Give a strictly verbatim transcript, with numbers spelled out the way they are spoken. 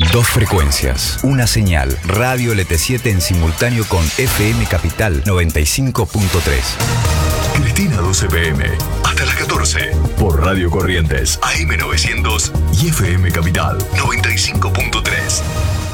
Dos frecuencias, una señal, Radio L T siete en simultáneo con F M Capital noventa y cinco punto tres. Cristina doce P M, hasta las catorce, por Radio Corrientes, A M novecientos y F M Capital noventa y cinco punto tres.